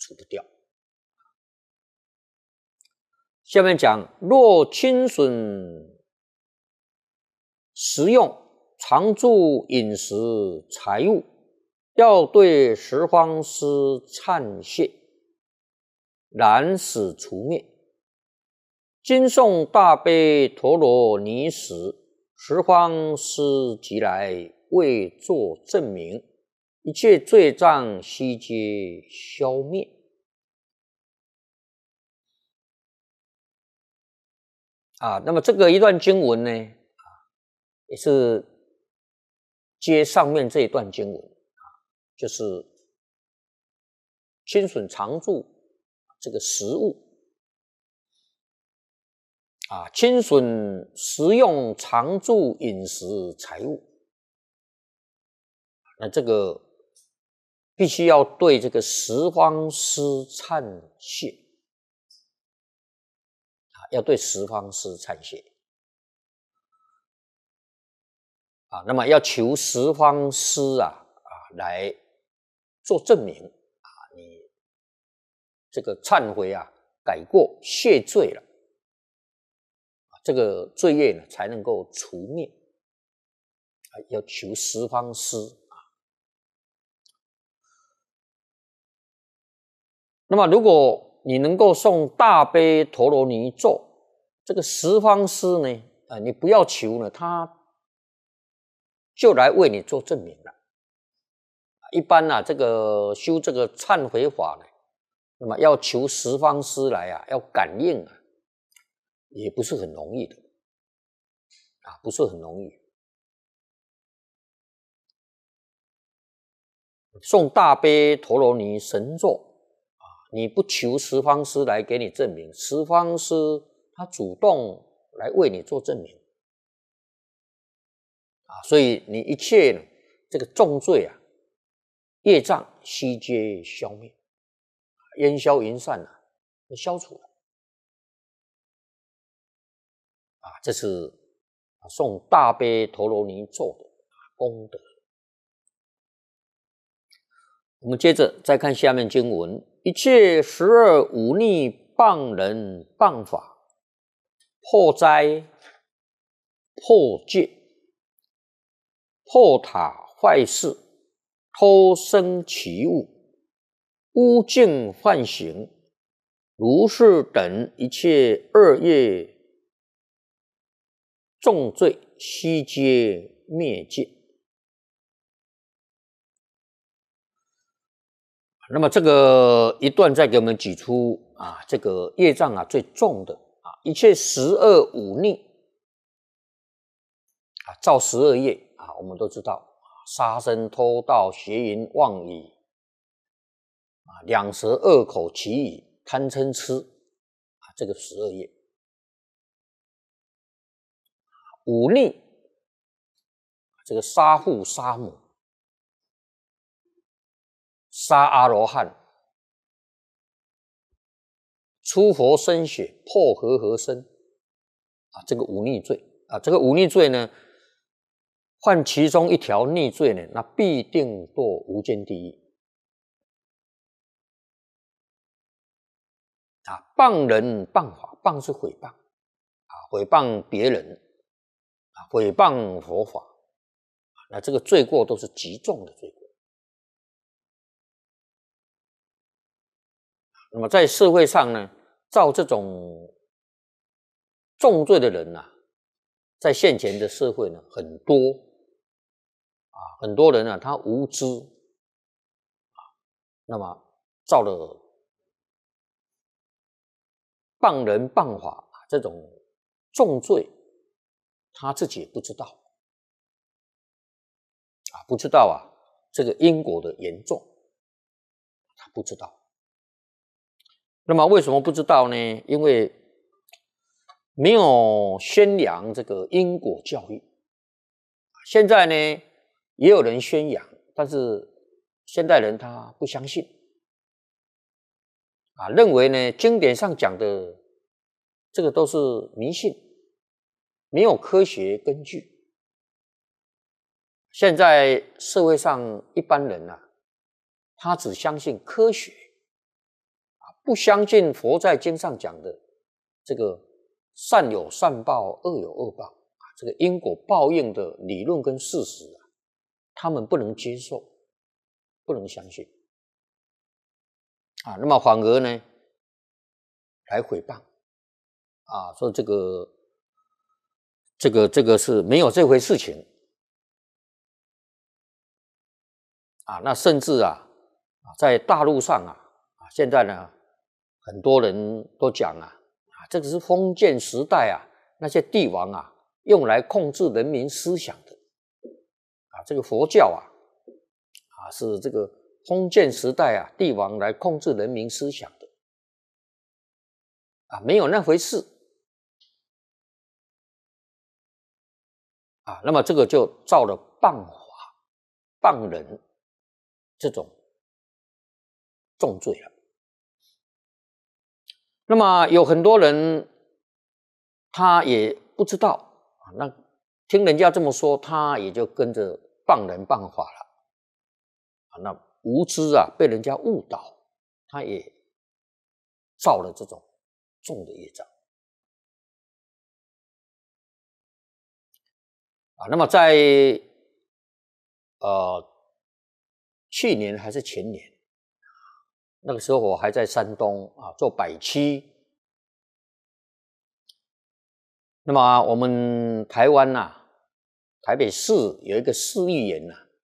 除不掉。下面讲，若亲损食用、常住饮食、财物，要对十方师忏谢，然使除灭。今诵大悲陀罗尼时，十方师即来为作证明，一切罪障悉皆消灭。那么这个一段经文呢，也是接上面这一段经文，就是亲损常住这个食物。亲损食用、常住饮食、财物，那这个必须要对这个十方师忏谢，要对十方师忏谢，那么要求十方师来做证明，你这个忏悔改过谢罪了。这个罪业呢才能够除灭，要求十方师。那么如果你能够诵大悲陀罗尼咒，这个十方师呢，你不要求呢，他就来为你做证明了。一般这个修这个忏悔法呢，那么要求十方师来要感应也不是很容易的，不是很容易。诵大悲陀罗尼神咒，你不求十方师来给你证明，十方师他主动来为你做证明，所以你一切呢这个重罪业障悉皆消灭，烟消云散就消除了。这是诵大悲陀罗尼咒的功德。我们接着再看下面经文：一切12忤逆谤人谤法，破灾破戒破塔坏事，偷生其物，污净犯行，如是等一切恶业重罪悉皆灭尽。那么这个一段再给我们举出这个业障最重的一切12忤逆造12业我们都知道，杀生、偷盗、邪淫、妄语两舌、恶口、绮语、贪嗔痴这个12业。忤逆这个杀父杀母、杀阿罗汉、出佛身血、破和合身这个忤逆罪这个忤逆罪呢，犯其中一条逆罪呢，那必定堕无间地狱。谤人谤法，谤是毁谤毁谤别人毁谤佛法，那这个罪过都是极重的罪过。那么在社会上呢，造这种重罪的人在现前的社会呢很多很多人他无知那么造了谤人谤法这种重罪，他自己也不知道不知道这个因果的严重，他不知道。那么为什么不知道呢？因为没有宣扬这个因果教育。现在呢也有人宣扬，但是现代人他不相信认为呢经典上讲的这个都是迷信，没有科学根据。现在社会上一般人他只相信科学不相信佛在经上讲的这个善有善报，恶有恶报这个因果报应的理论跟事实他们不能接受，不能相信那么反而呢来诽谤说这个是没有这回事情那甚至在大陆上现在呢很多人都讲这个是封建时代那些帝王用来控制人民思想的这个佛教是这个封建时代帝王来控制人民思想的没有那回事那么这个就造了谤法谤人这种重罪了。那么有很多人他也不知道那听人家这么说，他也就跟着谤人谤法了那无知被人家误导，他也造了这种重的业障那么在去年还是前年，那个时候我还在山东做百期。那么我们台湾台北市有一个市议员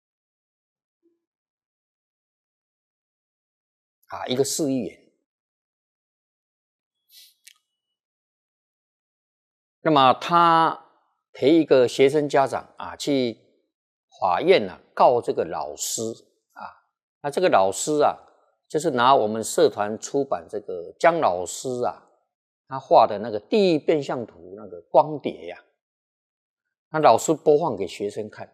一个市议员，那么他陪一个学生家长去法院告这个老师那这个老师就是拿我们社团出版这个姜老师他画的那个地狱变相图那个光碟那老师播放给学生看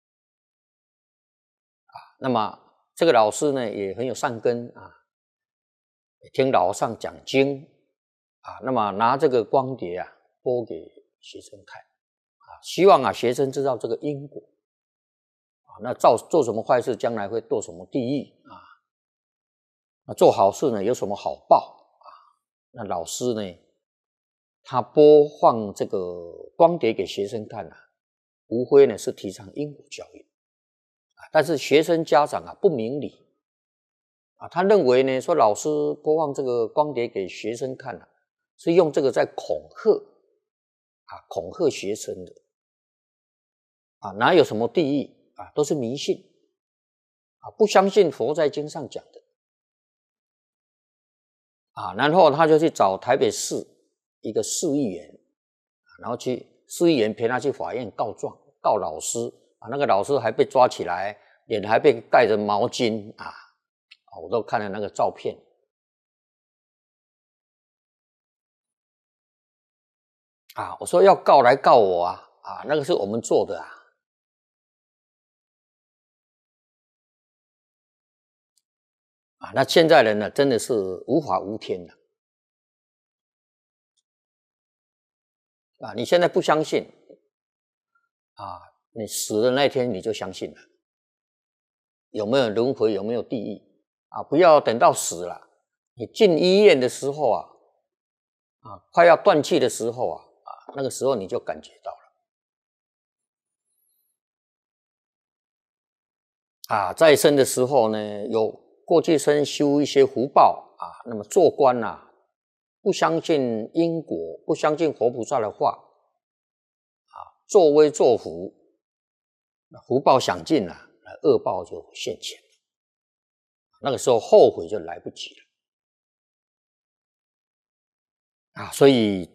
那么这个老师呢也很有善根听老和尚讲经那么拿这个光碟播给学生看希望学生知道这个因果那做什么坏事将来会堕什么地狱那做好事呢有什么好报那老师呢他播放这个光碟给学生看无非呢是提倡因果教育但是学生家长不明理他认为呢说老师播放这个光碟给学生看是用这个在恐吓学生的哪有什么地狱都是迷信不相信佛在经上讲的然后他就去找台北市一个市议员然后去市议员陪他去法院告状告老师那个老师还被抓起来，脸还被盖着毛巾我都看了那个照片我说要告来告我那个是我们做的那现在人呢真的是无法无天的你现在不相信你死的那天你就相信了有没有轮回有没有地狱不要等到死了你进医院的时候快要断气的时候那个时候你就感觉到了在生的时候呢有过去生修一些福报那么做官不相信因果不相信佛菩萨的话作威作福福报享尽了恶报就现前那个时候后悔就来不及了所以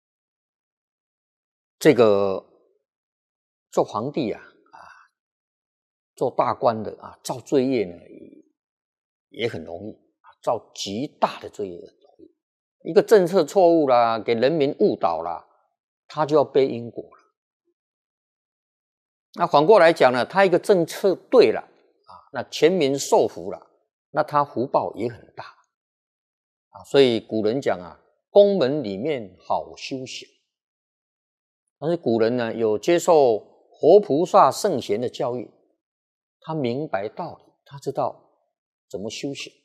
这个做皇帝做大官的造罪业呢也很容易造极大的罪业很容易一个政策错误啦给人民误导啦他就要背因果了那反过来讲呢他一个政策对了那全民受福了那他福报也很大所以古人讲宫门里面好修行但是古人呢有接受活菩萨圣贤的教育他明白道理他知道怎么修行